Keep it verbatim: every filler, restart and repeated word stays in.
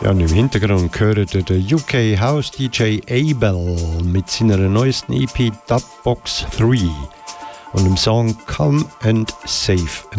Ja, und im Hintergrund hört ihr den U K House D J Abel mit seiner neuesten E P Dubbox drei und dem Song Come and Save